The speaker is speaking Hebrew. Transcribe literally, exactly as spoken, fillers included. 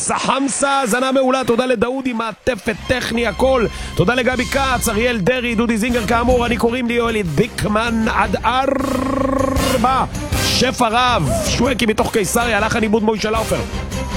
חמסה חמסה, האזנה מעולה, תודה לדאודי, מעטפת טכני הכל, תודה לגבי קץ, אריאל דרי, דודי זינגר כאמור, אני קוראים לי יואלי דיקמן, עד ארבע, שף הרב, שואקי מתוך קיסריה, הלך הניבוד מוישה לאופר.